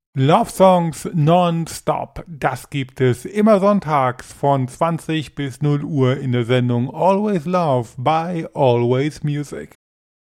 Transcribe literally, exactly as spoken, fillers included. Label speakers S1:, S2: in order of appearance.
S1: Love Songs nonstop. Das gibt es immer sonntags von zwanzig bis null Uhr in der Sendung Always Love bei Always Music.